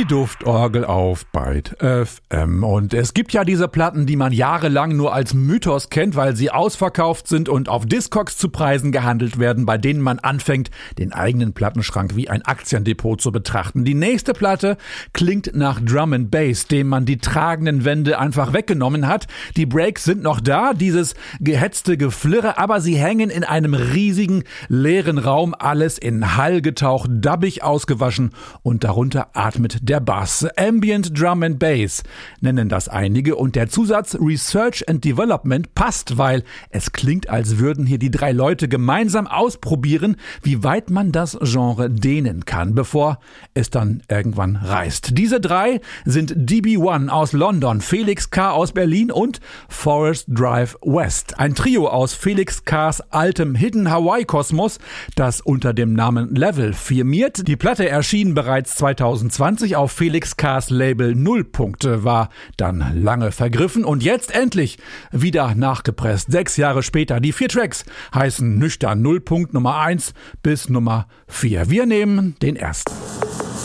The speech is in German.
Die Duftorgel auf Byte FM. Und es gibt ja diese Platten, die man jahrelang nur als Mythos kennt, weil sie ausverkauft sind und auf Discogs zu Preisen gehandelt werden, bei denen man anfängt, den eigenen Plattenschrank wie ein Aktiendepot zu betrachten. Die nächste Platte klingt nach Drum and Bass, dem man die tragenden Wände einfach weggenommen hat. Die Breaks sind noch da, dieses gehetzte Geflirre, aber sie hängen in einem riesigen, leeren Raum, alles in Hall getaucht, dubbig ausgewaschen und darunter atmet der Bass. Ambient Drum and Bass nennen das einige und der Zusatz Research and Development passt, weil es klingt, als würden hier die drei Leute gemeinsam ausprobieren, wie weit man das Genre dehnen kann, bevor es dann irgendwann reißt. Diese drei sind DB1 aus London, Felix K. aus Berlin und Forest Drive West. Ein Trio aus Felix K.'s altem Hidden Hawaii Kosmos, das unter dem Namen Level firmiert. Die Platte erschien bereits 2020 auf Felix K.'s Label Nullpunkte, war dann lange vergriffen und jetzt endlich wieder nachgepresst. 6 Jahre später. Die 4 Tracks heißen nüchtern Nullpunkt Nummer 1 bis Nummer 4. Wir nehmen den ersten.